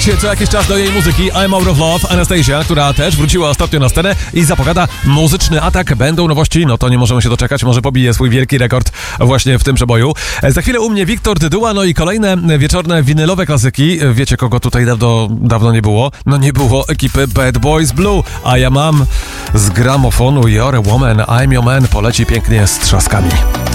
Co jakiś czas do jej muzyki I'm Out of Love, Anastasia, która też wróciła ostatnio na scenę i zapowiada muzyczny atak. Będą nowości, no to nie możemy się doczekać, może pobije swój wielki rekord właśnie w tym przeboju. Za chwilę u mnie Wiktor Dyduła, no i kolejne wieczorne winylowe klasyki. Wiecie, kogo tutaj dawno nie było? No nie było ekipy Bad Boys Blue, a ja mam z gramofonu You're a Woman, I'm Your Man, poleci pięknie z trzaskami.